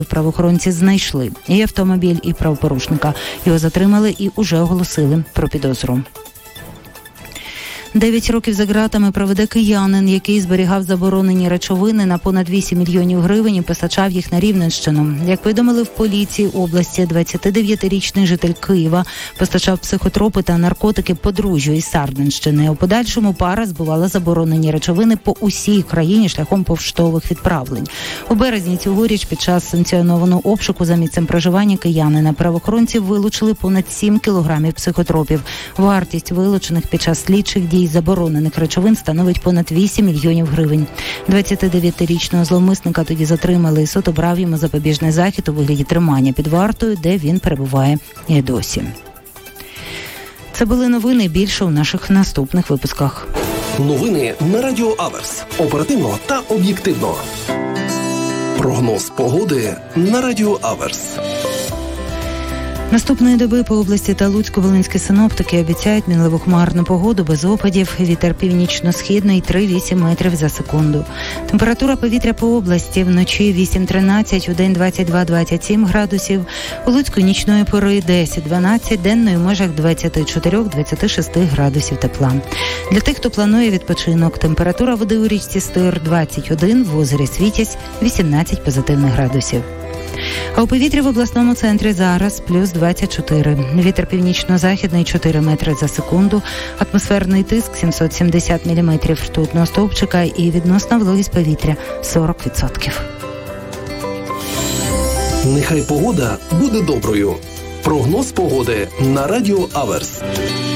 Правоохоронці знайшли і автомобіль, і правопорушника. Його затримали і уже оголосили про підозру. 9 років за ґратами проведе киянин, який зберігав заборонені речовини на понад 8 мільйонів гривень і постачав їх на Рівненщину. Як повідомили в поліції області, 29-річний житель Києва постачав психотропи та наркотики подружжю із Сарненщини. У подальшому пара збувала заборонені речовини по усій країні шляхом поштових відправлень. У березні цьогоріч під час санкціонованого обшуку за місцем проживання киянина правоохоронці вилучили понад 7 кілограмів психотропів. Вартість вилучених під час слідчих дій заборонених речовин становить понад 8 мільйонів гривень. 29-річного зловмисника тоді затримали, і суд обрав йому запобіжний захід у вигляді тримання під вартою, де він перебуває і досі. Це були новини, більше у наших наступних випусках. Новини на Радіо Аверс. Оперативно та об'єктивно. Прогноз погоди на Радіо Аверс. Наступної доби по області та Луцько-Волинські синоптики обіцяють мінливу хмарну погоду без опадів, вітер північно-східний 3-8 метрів за секунду. Температура повітря по області вночі 8-13, удень 22-27 градусів, у Луцьку нічної пори 10-12, денної в межах 24-26 градусів тепла. Для тих, хто планує відпочинок, температура води у річці Стир 21, в озері Світязь 18 позитивних градусів. А у повітрі в обласному центрі зараз плюс 24. Вітер північно-західний 4 метри за секунду, атмосферний тиск 770 міліметрів ртутного стовпчика і відносна вологість повітря 40%. Нехай погода буде доброю. Прогноз погоди на Радіо Аверс.